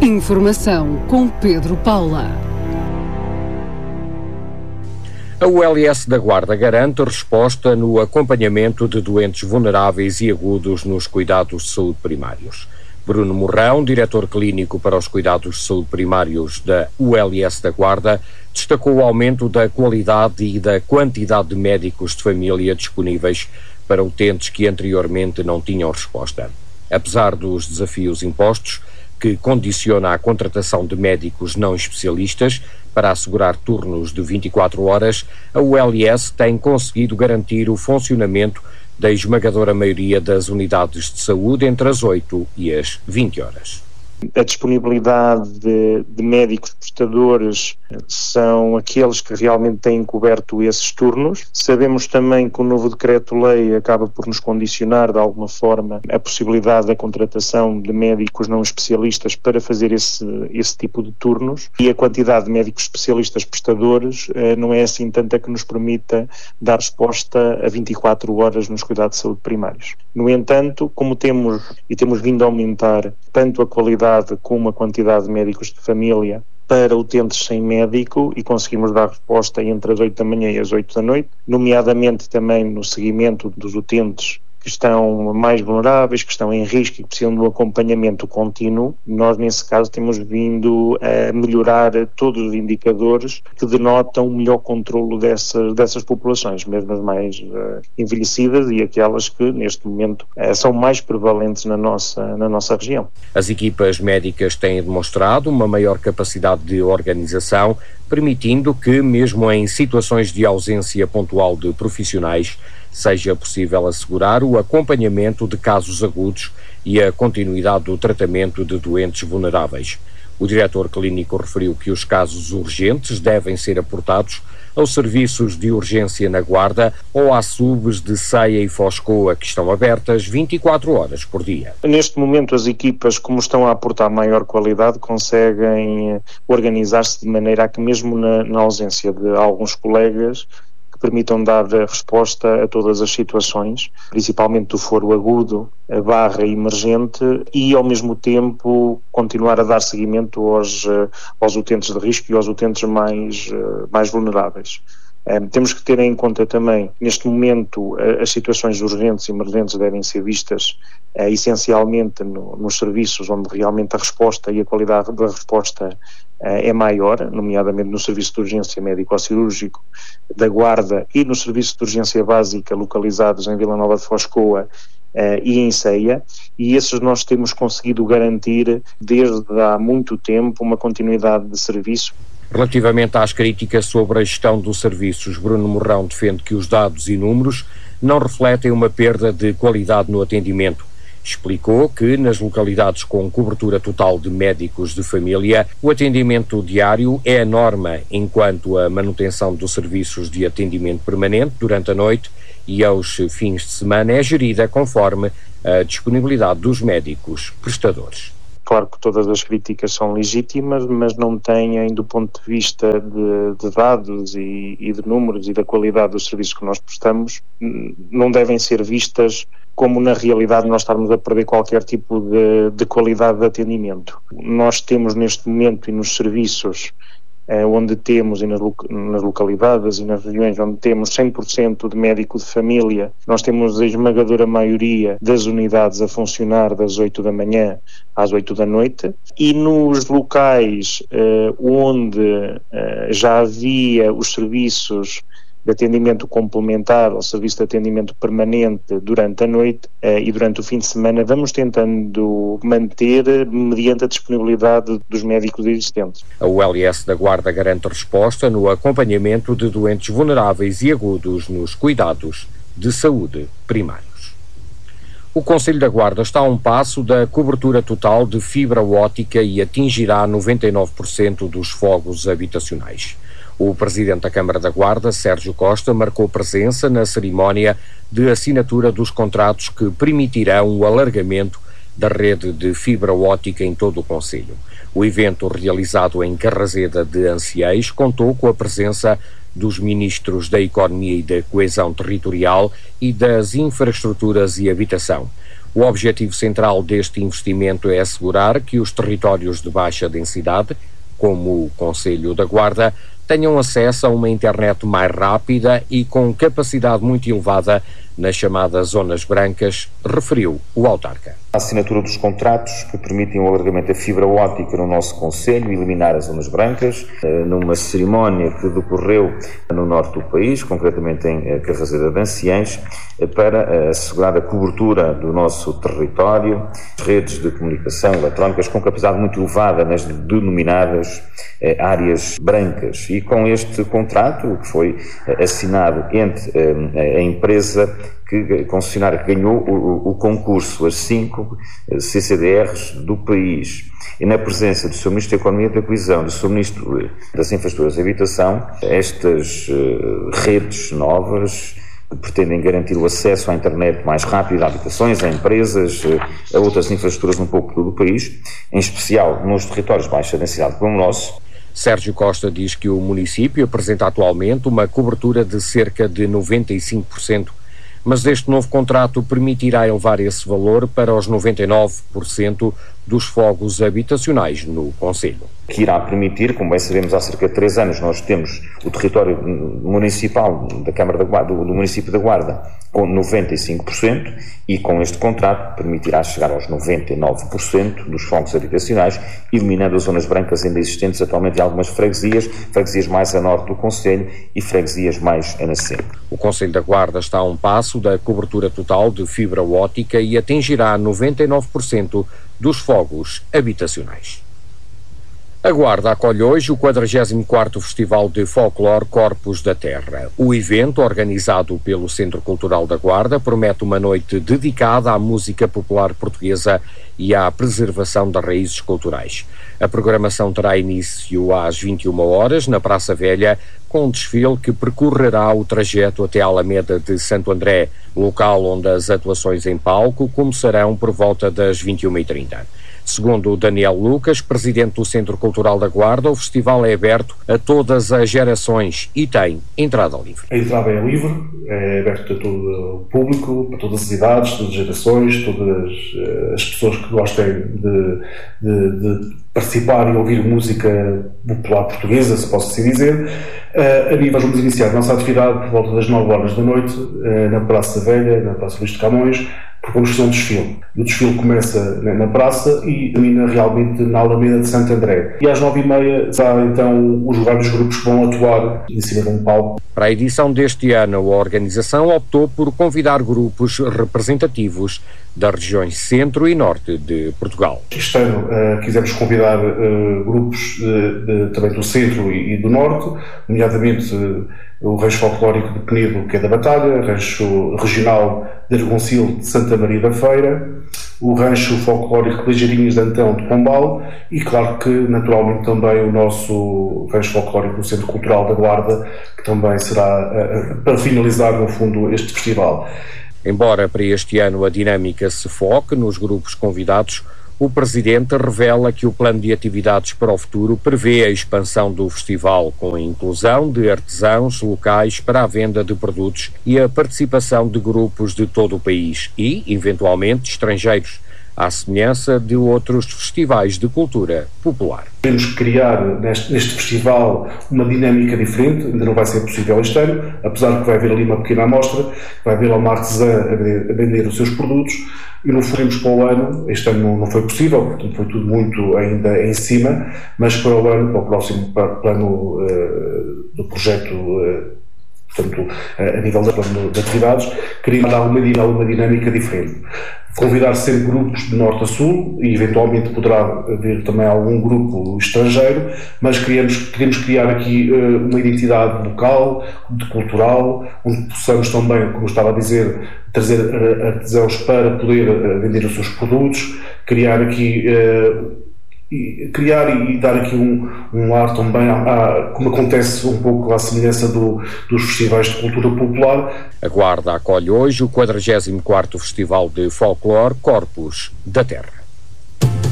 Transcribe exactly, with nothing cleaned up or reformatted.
Informação com Pedro Paula. A U L S da Guarda garante resposta no acompanhamento de doentes vulneráveis e agudos nos cuidados de saúde primários. Bruno Morrão, diretor clínico para os cuidados de saúde primários da U L S da Guarda, destacou o aumento da qualidade e da quantidade de médicos de família disponíveis para utentes que anteriormente não tinham resposta. Apesar dos desafios impostos, que condiciona a contratação de médicos não especialistas para assegurar turnos de vinte e quatro horas, a U L S tem conseguido garantir o funcionamento da esmagadora maioria das unidades de saúde entre as oito e as vinte horas. A disponibilidade de, de médicos prestadores são aqueles que realmente têm coberto esses turnos. Sabemos também que o novo decreto-lei acaba por nos condicionar de alguma forma a possibilidade da contratação de médicos não especialistas para fazer esse, esse tipo de turnos, e a quantidade de médicos especialistas prestadores eh, não é assim tanta que nos permita dar resposta a vinte e quatro horas nos cuidados de saúde primários. No entanto, como temos e temos vindo a aumentar tanto a qualidade como a quantidade de médicos de família para utentes sem médico, e conseguimos dar resposta entre as oito da manhã e as oito da noite, nomeadamente também no seguimento dos utentes que estão mais vulneráveis, que estão em risco e que precisam de um acompanhamento contínuo. Nós, nesse caso, temos vindo a melhorar todos os indicadores que denotam o melhor controlo dessas, dessas populações, mesmo as mais uh, envelhecidas e aquelas que, neste momento, uh, são mais prevalentes na nossa, na nossa região. As equipas médicas têm demonstrado uma maior capacidade de organização, permitindo que, mesmo em situações de ausência pontual de profissionais, seja possível assegurar o acompanhamento de casos agudos e a continuidade do tratamento de doentes vulneráveis. O diretor clínico referiu que os casos urgentes devem ser aportados aos serviços de urgência na Guarda ou às subs de Ceia e Foscoa, que estão abertas vinte e quatro horas por dia. Neste momento, as equipas, como estão a aportar maior qualidade, conseguem organizar-se de maneira a que, mesmo na, na ausência de alguns colegas, que permitam dar resposta a todas as situações, principalmente do foro agudo, a barra emergente, e ao mesmo tempo continuar a dar seguimento aos, aos utentes de risco e aos utentes mais, mais vulneráveis. Um, temos que ter em conta também, neste momento, uh, as situações urgentes e emergentes devem ser vistas uh, essencialmente no, nos serviços onde realmente a resposta e a qualidade da resposta uh, é maior, nomeadamente no serviço de urgência médico-cirúrgico da Guarda e no serviço de urgência básica localizados em Vila Nova de Foscoa Uh, e em Ceia, e esses nós temos conseguido garantir desde há muito tempo uma continuidade de serviço. Relativamente às críticas sobre a gestão dos serviços, Bruno Morrão defende que os dados e números não refletem uma perda de qualidade no atendimento. Explicou que nas localidades com cobertura total de médicos de família, o atendimento diário é a norma, enquanto a manutenção dos serviços de atendimento permanente durante a noite e aos fins de semana é gerida conforme a disponibilidade dos médicos prestadores. Claro que todas as críticas são legítimas, mas não têm, do ponto de vista de, de dados e, e de números e da qualidade dos serviços que nós prestamos, não devem ser vistas como na realidade nós estarmos a perder qualquer tipo de, de qualidade de atendimento. Nós temos neste momento e nos serviços eh, onde temos, e nas, nas localidades e nas regiões onde temos cem por cento de médico de família, nós temos a esmagadora maioria das unidades a funcionar das oito da manhã às oito da noite, e nos locais eh, onde eh, já havia os serviços de atendimento complementar ao serviço de atendimento permanente durante a noite eh, e durante o fim de semana, vamos tentando manter mediante a disponibilidade dos médicos existentes. A U L S da Guarda garante resposta no acompanhamento de doentes vulneráveis e agudos nos cuidados de saúde primários. O Concelho da Guarda está a um passo da cobertura total de fibra óptica e atingirá noventa e nove por cento dos fogos habitacionais. O presidente da Câmara da Guarda, Sérgio Costa, marcou presença na cerimónia de assinatura dos contratos que permitirão o alargamento da rede de fibra óptica em todo o concelho. O evento, realizado em Carrazeda de Anciães, contou com a presença dos ministros da Economia e da Coesão Territorial e das Infraestruturas e Habitação. O objetivo central deste investimento é assegurar que os territórios de baixa densidade, como o Concelho da Guarda, tenham acesso a uma internet mais rápida e com capacidade muito elevada nas chamadas zonas brancas, referiu o autarca. A assinatura dos contratos que permitem o alargamento da fibra óptica no nosso concelho e eliminar as zonas brancas, numa cerimónia que decorreu no norte do país, concretamente em Carrazeira de Anciães, para assegurar a cobertura do nosso território, redes de comunicação eletrónicas com capacidade muito elevada nas denominadas áreas brancas. E com este contrato, que foi assinado entre a empresa que concessionária que ganhou o, o concurso, as cinco C C D Rs do país, e na presença do seu Ministro da Economia e da Coesão, do seu Ministro das Infraestruturas e Habitação, estas uh, redes novas que pretendem garantir o acesso à internet mais rápido a habitações, a empresas, a outras infraestruturas um pouco do país, em especial nos territórios de baixa densidade como o nosso. Sérgio Costa diz que o município apresenta atualmente uma cobertura de cerca de noventa e cinco por cento, mas este novo contrato permitirá elevar esse valor para os noventa e nove por cento dos fogos habitacionais no concelho. Que irá permitir, como bem sabemos, há cerca de três anos nós temos o território municipal da Câmara da Guarda, do, do município da Guarda com noventa e cinco por cento e com este contrato permitirá chegar aos noventa e nove por cento dos fogos habitacionais, eliminando as zonas brancas ainda existentes atualmente em algumas freguesias, freguesias mais a norte do concelho e freguesias mais a nascente. O Concelho da Guarda está a um passo da cobertura total de fibra óptica e atingirá noventa e nove por cento dos fogos habitacionais. A Guarda acolhe hoje o quadragésimo quarto Festival de Folclore Corpos da Terra. O evento, organizado pelo Centro Cultural da Guarda, promete uma noite dedicada à música popular portuguesa e à preservação das raízes culturais. A programação terá início às vinte e uma horas na Praça Velha, com um desfile que percorrerá o trajeto até a Alameda de Santo André, local onde as atuações em palco começarão por volta das vinte e uma e trinta. Segundo Daniel Lucas, presidente do Centro Cultural da Guarda, o festival é aberto a todas as gerações e tem entrada livre. A entrada é livre, é aberto a todo o público, para todas as idades, todas as gerações, todas as pessoas que gostem de, de, de participar e ouvir música popular portuguesa, se posso assim dizer. Uh, a nível, vamos iniciar a nossa atividade por volta das nove horas da noite, uh, na Praça Velha, na Praça Luís de Camões, porque vamos fazer um desfile. O desfile começa na, na praça e termina realmente na Alameda de Santo André. E às nove e meia será então os vários grupos que vão atuar em cima de um palco. Para a edição deste ano, a organização optou por convidar grupos representativos das regiões centro e norte de Portugal. Este ano uh, quisemos convidar uh, grupos uh, de, também do centro e, e do norte, nomeadamente uh, o Rancho Folclórico de Penedo, que é da Batalha, Rancho Regional de Argoncil de Santa Maria da Feira, o Rancho Folclórico de Ligeirinhas de Antão de Pombal e, claro que, naturalmente, também o nosso Rancho Folclórico do Centro Cultural da Guarda, que também será uh, para finalizar, no fundo, este festival. Embora para este ano a dinâmica se foque nos grupos convidados, o Presidente revela que o plano de atividades para o futuro prevê a expansão do festival com a inclusão de artesãos locais para a venda de produtos e a participação de grupos de todo o país e, eventualmente, estrangeiros, à semelhança de outros festivais de cultura popular. Temos que criar neste, neste festival uma dinâmica diferente, ainda não vai ser possível este ano, apesar de que vai haver ali uma pequena amostra, vai haver uma artesã a vender, a vender os seus produtos, e não fomos para o ano, este ano não, não foi possível, portanto foi tudo muito ainda em cima, mas para o ano, para o próximo plano uh, do projeto, uh, portanto, uh, a nível do plano de atividades, queríamos dar uma, uma dinâmica diferente. Convidar sempre grupos de norte a sul e eventualmente poderá haver também algum grupo estrangeiro, mas queríamos, queríamos criar aqui uh, uma identidade local, cultural, onde possamos também, como eu estava a dizer, trazer artesãos para poder uh, vender os seus produtos, criar aqui uh, e criar e dar aqui um, um ar também, a, a, como acontece um pouco à semelhança do, dos festivais de cultura popular. A Guarda acolhe hoje o quadragésimo quarto Festival de Folclore Corpos da Terra.